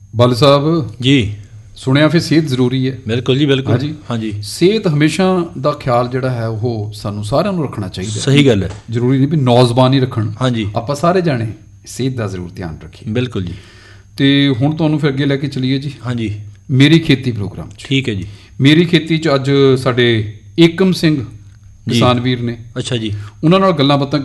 ਬੱਲ ਸਾਹਿਬ ਜੀ, ਸੁਣਿਆ ਫਿਰ ਸਿਹਤ ਜ਼ਰੂਰੀ ਹੈ। ਬਿਲਕੁਲ ਜੀ, ਬਿਲਕੁਲ। ਹਾਂਜੀ ਹਾਂਜੀ, ਸਿਹਤ ਹਮੇਸ਼ਾ ਦਾ ਖਿਆਲ ਜਿਹੜਾ ਹੈ ਉਹ ਸਾਨੂੰ ਸਾਰਿਆਂ ਨੂੰ ਰੱਖਣਾ ਚਾਹੀਦਾ। ਸਹੀ ਗੱਲ ਹੈ। ਜ਼ਰੂਰੀ ਨਹੀਂ ਵੀ ਨੌਜਵਾਨ ਹੀ ਰੱਖਣ, ਹਾਂਜੀ, ਆਪਾਂ ਸਾਰੇ ਜਾਣੇ ਸਿਹਤ ਦਾ ਜ਼ਰੂਰ ਧਿਆਨ ਰੱਖੀਏ। ਬਿਲਕੁਲ ਜੀ। ਤੇ ਹੁਣ ਤੁਹਾਨੂੰ ਫਿਰ ਅੱਗੇ ਲੈ ਕੇ ਚੱਲੀਏ ਜੀ ਹਾਂਜੀ, ਮੇਰੀ ਖੇਤੀ ਪ੍ਰੋਗਰਾਮ 'ਚ। ਠੀਕ ਹੈ ਜੀ। ਮੇਰੀ ਖੇਤੀ 'ਚ ਅੱਜ ਸਾਡੇ ਏਕਮ ਸਿੰਘ ਕਿਸਾਨ ਵੀਰ ਨੇ, ਅੱਛਾ ਜੀ। ਉਹਨਾਂ ਨਾਲ ਗੱਲਾਂ ਬਾਤਾਂ